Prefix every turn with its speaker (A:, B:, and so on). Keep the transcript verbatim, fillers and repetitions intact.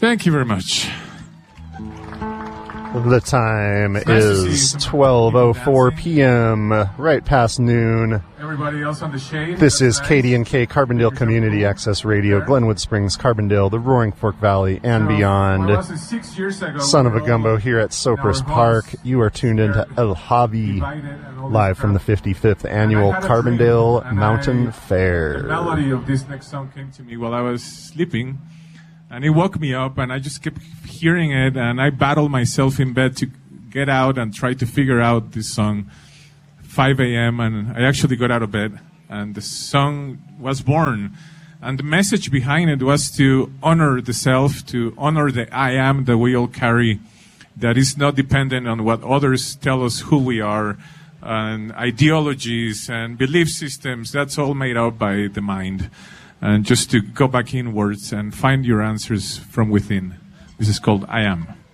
A: Thank you very much.
B: The time
A: nice
B: is twelve oh four p.m., right past noon.
A: Everybody else on the shade.
B: This is
A: nice.
B: K D N K, Carbondale Community Access Radio, Glenwood Springs, Carbondale, the Roaring Fork Valley, and
A: So,
B: beyond.
A: well, six years ago,
B: Son of
A: we
B: a
A: were
B: Gumbo
A: all
B: here at Sopris
A: in our
B: Park.
A: homes,
B: You are tuned into El Javi,
A: divided and all this
B: live from the
A: crap.
B: fifty-fifth
A: And I
B: Annual
A: had a
B: Carbondale
A: dream, and
B: Mountain
A: I-
B: Fair.
A: The melody of this next song came to me while I was sleeping, and it woke me up, and I just kept hearing it, and I battled myself in bed to get out and try to figure out this song. five a.m. and I actually got out of bed, and the song was born. And the message behind it was to honor the self, to honor the I am that we all carry, that is not dependent on what others tell us who we are, and ideologies and belief systems. That's all made up by the mind. And just to go back inwards and find your answers from within. This is called I Am.